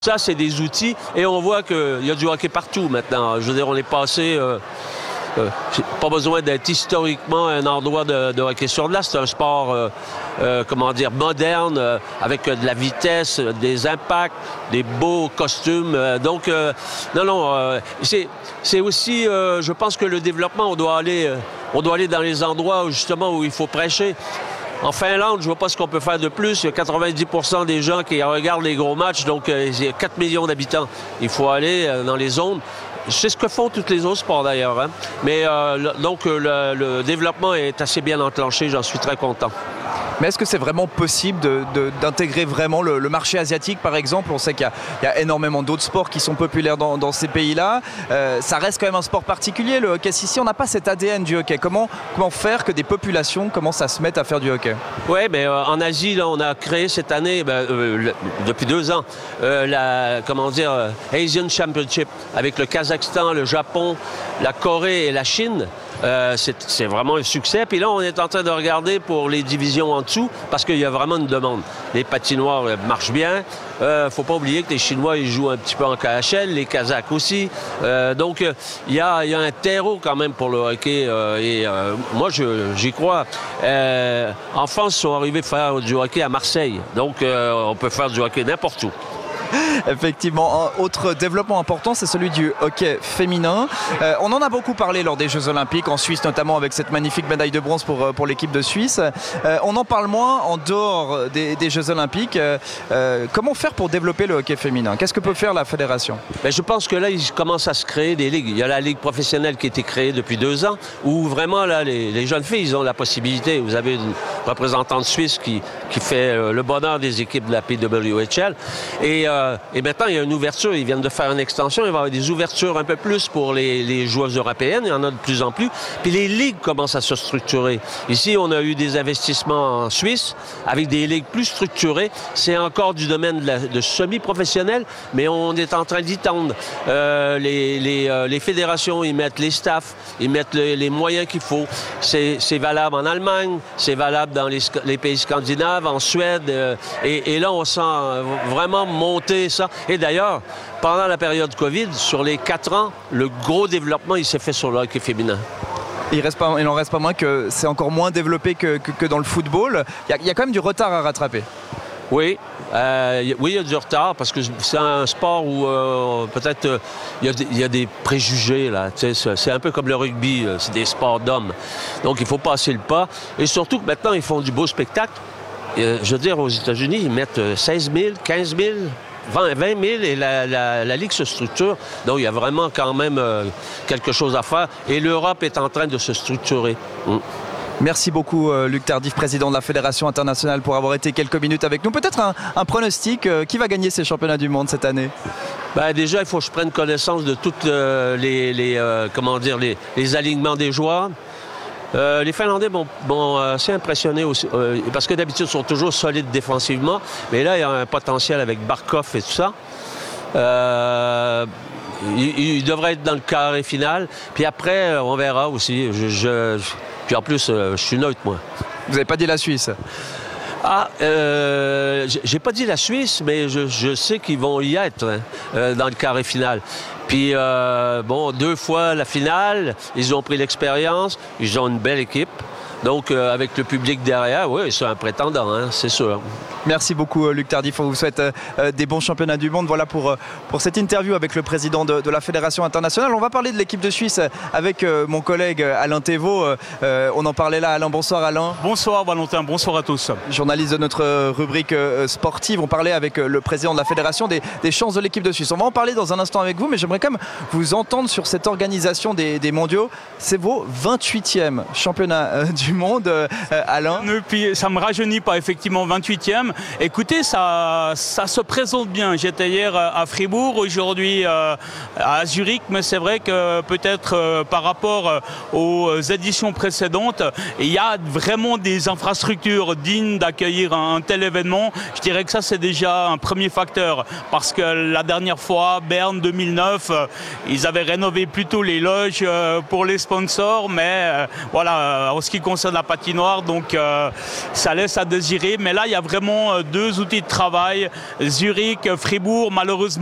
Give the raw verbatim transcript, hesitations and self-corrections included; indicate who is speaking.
Speaker 1: Ça, c'est des outils et on voit qu'il y a du hockey partout maintenant. Je veux dire, on est passé... Euh, euh, pas besoin d'être historiquement un endroit de, de hockey sur glace. C'est un sport, euh, euh, comment dire, moderne, euh, avec euh, de la vitesse, euh, des impacts, des beaux costumes. Euh, donc, euh, non, non, euh, c'est, c'est aussi, euh, je pense que le développement, on doit aller, euh, on doit aller dans les endroits où, justement où il faut prêcher. En Finlande, je ne vois pas ce qu'on peut faire de plus. Il y a quatre-vingt-dix pour cent des gens qui regardent les gros matchs, donc euh, il y a quatre millions d'habitants. Il faut aller euh, dans les zones. C'est ce que font tous les autres sports d'ailleurs. Hein. Mais euh, le, donc le, le développement est assez bien enclenché, j'en suis très content.
Speaker 2: Mais est-ce que c'est vraiment possible de, de, d'intégrer vraiment le, le marché asiatique, par exemple? On sait qu'il y a, il y a énormément d'autres sports qui sont populaires dans, dans ces pays-là. Euh, ça reste quand même un sport particulier, le hockey. Ici, on n'a pas cet A D N du hockey. Comment, comment faire que des populations commencent à se mettre à faire du hockey?
Speaker 1: Oui, mais euh, en Asie, là, on a créé cette année, ben, euh, le, depuis deux ans, euh, la, comment dire, euh, Asian Championship avec le Kazakhstan, le Japon, la Corée et la Chine. Euh, c'est, c'est vraiment un succès. Puis là, on est en train de regarder pour les divisions en dessous parce qu'il y a vraiment une demande. Les patinoires euh, marchent bien. Il euh, ne faut pas oublier que les Chinois, ils jouent un petit peu en K H L, les Kazakhs aussi. Euh, donc, il euh, y, a, y a un terreau quand même pour le hockey. Euh, et euh, moi, je, j'y crois. Euh, en France, ils sont arrivés à faire du hockey à Marseille. Donc, euh, on peut faire du hockey n'importe où.
Speaker 2: Effectivement, un autre développement important, c'est celui du hockey féminin. Euh, on en a beaucoup parlé lors des Jeux Olympiques, en Suisse notamment, avec cette magnifique médaille de bronze pour, pour l'équipe de Suisse. Euh, on en parle moins en dehors des, des Jeux Olympiques. Euh, comment faire pour développer le hockey féminin? Qu'est-ce que peut faire la fédération?
Speaker 1: Ben, je pense que là, il commence à se créer des ligues. Il y a la ligue professionnelle qui a été créée depuis deux ans, où vraiment, là, les, les jeunes filles, ils ont la possibilité. Vous avez une représentante suisse qui, qui fait le bonheur des équipes de la P W H L. Et euh, Et maintenant, il y a une ouverture. Ils viennent de faire une extension. Il va y avoir des ouvertures un peu plus pour les, les joueuses européennes. Il y en a de plus en plus. Puis les ligues commencent à se structurer. Ici, on a eu des investissements en Suisse avec des ligues plus structurées. C'est encore du domaine de, la, de semi-professionnel, mais on est en train d'y tendre. Euh, les, les, euh, les fédérations, ils mettent les staffs, ils mettent le, les moyens qu'il faut. C'est, c'est valable en Allemagne, c'est valable dans les, les pays scandinaves, en Suède. Euh, et, et là, on sent vraiment monter ça. Et d'ailleurs, pendant la période Covid, sur les quatre ans, le gros développement, il s'est fait sur le hockey féminin.
Speaker 2: Il reste pas, il n'en reste pas moins que c'est encore moins développé que, que, que dans le football. Il y, a, il y a quand même du retard à rattraper.
Speaker 1: Oui, euh, y, oui, il y a du retard parce que c'est un sport où euh, peut-être euh, il, y a des, il y a des préjugés là. C'est, c'est un peu comme le rugby, c'est des sports d'hommes. Donc il faut passer le pas. Et surtout que maintenant ils font du beau spectacle. Euh, je veux dire, aux États-Unis, ils mettent seize mille, quinze mille. vingt mille et la, la, la Ligue se structure. Donc, il y a vraiment quand même euh, quelque chose à faire. Et l'Europe est en train de se structurer. Mm.
Speaker 2: Merci beaucoup, euh, Luc Tardif, président de la Fédération internationale, pour avoir été quelques minutes avec nous. Peut-être un, un pronostic. Euh, qui va gagner ces championnats du monde cette année?
Speaker 1: Ben, déjà, il faut que je prenne connaissance de tous euh, les, les, euh, comment dire, les, les alignements des joueurs. Euh, les Finlandais m'ont bon, euh, assez impressionné aussi, euh, parce que d'habitude, ils sont toujours solides défensivement. Mais là, il y a un potentiel avec Barkov et tout ça. Euh, il, il devrait être dans le carré final. Puis après, on verra aussi. Je, je, puis en plus, euh, je suis neutre, moi.
Speaker 2: Vous n'avez pas dit la Suisse?
Speaker 1: Ah, euh, j'ai pas dit la Suisse, mais je, je sais qu'ils vont y être hein, euh, dans le carré final. Puis, euh, bon, deux fois la finale, ils ont pris l'expérience, ils ont une belle équipe. Donc, euh, avec le public derrière, oui, c'est un prétendant, hein, c'est sûr.
Speaker 2: Merci beaucoup, Luc Tardif. On vous souhaite euh, des bons championnats du monde. Voilà pour, pour cette interview avec le président de, de la Fédération internationale. On va parler de l'équipe de Suisse avec euh, mon collègue Alain Thévault. Euh, on en parlait là. Alain, bonsoir Alain.
Speaker 3: Bonsoir Valentin, bonsoir à tous.
Speaker 2: Journaliste de notre rubrique euh, sportive. On parlait avec euh, le président de la Fédération des, des chances de l'équipe de Suisse. On va en parler dans un instant avec vous, mais j'aimerais quand même vous entendre sur cette organisation des, des mondiaux. C'est vos vingt-huitièmes championnats euh, du monde, euh, Alain.
Speaker 3: Et puis, ça ne me rajeunit pas, effectivement, vingt-huitième. Écoutez, ça, ça se présente bien. J'étais hier à Fribourg, aujourd'hui euh, à Zurich, mais c'est vrai que peut-être euh, par rapport aux éditions précédentes, il y a vraiment des infrastructures dignes d'accueillir un, un tel événement. Je dirais que ça, c'est déjà un premier facteur, parce que la dernière fois, Berne deux mille neuf, euh, ils avaient rénové plutôt les loges euh, pour les sponsors, mais euh, voilà, en ce qui concerne l'extension de la patinoire, donc euh, ça laisse à désirer. Mais là, il y a vraiment deux outils de travail, Zurich, Fribourg, malheureusement.